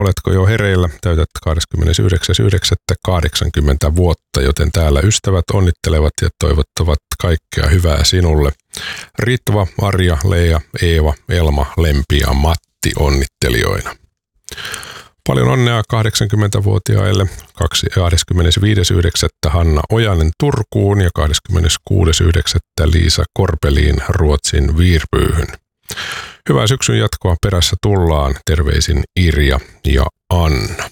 Oletko jo hereillä? Täytät 29.9.80 vuotta, joten täällä ystävät onnittelevat ja toivottavat kaikkea hyvää sinulle. Ritva, Arja, Leija, Eeva, Elma, Lempi ja Matti onnittelijoina. Paljon onnea 80-vuotiaille. 25.9. Hanna Ojanen Turkuun ja 26.9. Liisa Korpeliin Ruotsin Viirbyyhyn. Hyvää syksyn jatkoa, perässä tullaan. Terveisin Irja ja Anna.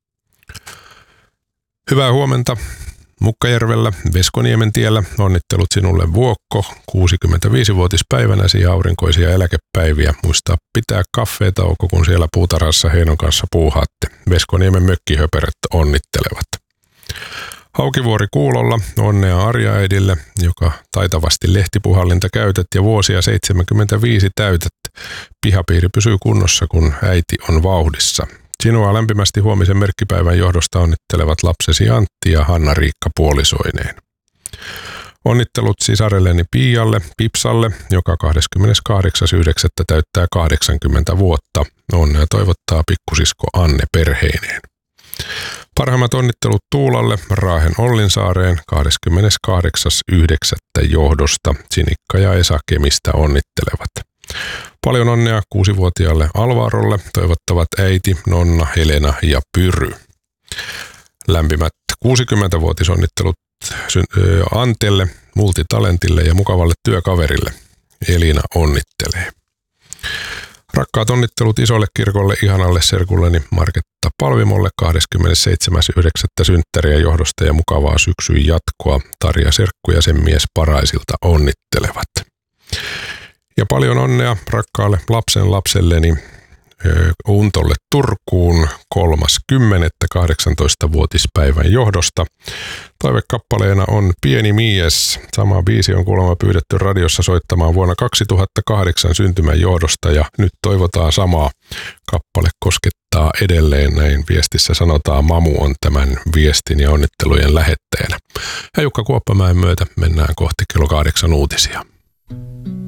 Hyvää huomenta Mukkajärvellä Veskoniemen tiellä. Onnittelut sinulle Vuokko, 65-vuotispäivänäsi ja aurinkoisia eläkepäiviä. Muistaa pitää kaffeetauko, kun siellä puutarhassa Heinon kanssa puuhaatte. Veskoniemen mökkihöperät onnittelevat. Haukivuori kuulolla, onnea Arja-äidille, joka taitavasti lehtipuhallinta käytät ja vuosia 75 täytät. Pihapiiri pysyy kunnossa, kun äiti on vauhdissa. Sinua lämpimästi huomisen merkkipäivän johdosta onnittelevat lapsesi Antti ja Hanna-Riikka puolisoineen. Onnittelut sisarelleni Pialle, Pipsalle, joka 28.9. täyttää 80 vuotta. Onnea toivottaa pikkusisko Anne perheineen. Parhaimmat onnittelut Tuulalle, Raahen Ollinsaareen 28.9. johdosta. Sinikka ja Esa Kemistä onnittelevat. Paljon onnea 6-vuotiaalle Alvarolle toivottavat äiti, Nonna, Helena ja Pyry. Lämpimät 60-vuotisonnittelut Antelle, multitalentille ja mukavalle työkaverille. Elina onnittelee. Rakkaat onnittelut isolle kirkolle ihanalle serkulleni Marketta Palvimolle 27.9. synttäriä johdosta ja mukavaa syksyn jatkoa. Tarja Serkku ja sen mies Paraisilta onnittelevat. Ja paljon onnea rakkaalle lapselleni Untolle Turkuun 30. 18-vuotispäivän johdosta. Toivekappaleena on Pieni mies. Sama biisi on kuulemma pyydetty radiossa soittamaan vuonna 2008 syntymän johdosta ja nyt toivotaan samaa. Kappale koskettaa edelleen, näin viestissä sanotaan. Mamu on tämän viestin ja onnittelujen lähettäjänä. Ja Jukka Kuoppamäen myötä mennään kohti kello 8 uutisia.